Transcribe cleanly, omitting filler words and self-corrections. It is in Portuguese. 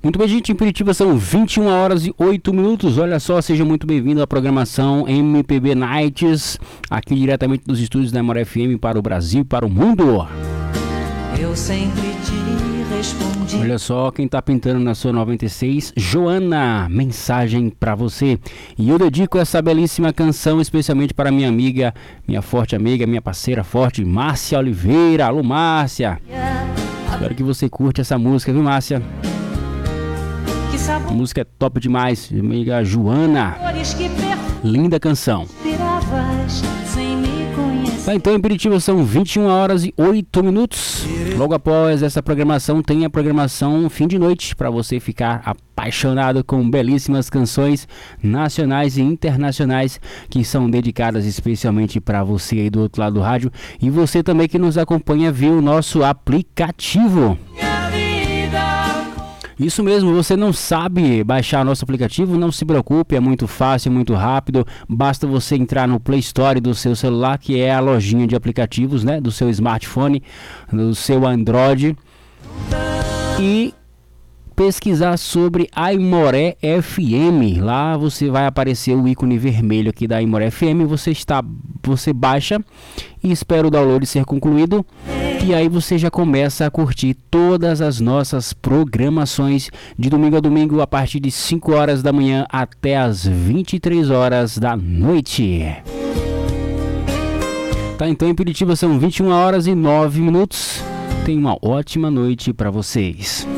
Muito bem, gente, em Piritiba são 21 horas e 8 minutos. Olha só, seja muito bem-vindo à programação MPB Nights, aqui diretamente dos estúdios da Amor FM para o Brasil e para o mundo. Eu sempre te respondi. Olha só quem tá pintando na sua 96, Joana, mensagem pra você. E eu dedico essa belíssima canção especialmente para minha amiga, minha forte amiga, minha parceira forte, Márcia Oliveira. Alô, Márcia. Espero que você curte essa música, viu, Márcia? A música é top demais, amiga Joana. Linda canção. Tá, então em Piritiba são 21 horas e 8 minutos. Logo após essa programação tem a programação fim de noite para você ficar apaixonado com belíssimas canções nacionais e internacionais que são dedicadas especialmente para você aí do outro lado do rádio e você também que nos acompanha via o nosso aplicativo. Isso mesmo, você não sabe baixar nosso aplicativo? Não se preocupe, é muito fácil, muito rápido. Basta você entrar no Play Store do seu celular, que é a lojinha de aplicativos, né, do seu smartphone, do seu Android, e pesquisar sobre Aimoré FM. Lá você vai aparecer o ícone vermelho aqui da Aimoré FM. Você baixa e espera o download ser concluído. E aí você já começa a curtir todas as nossas programações de domingo a domingo a partir de 5 horas da manhã até as 23 horas da noite. Tá, então em Piritiba são 21 horas e 9 minutos. Tenha uma ótima noite para vocês.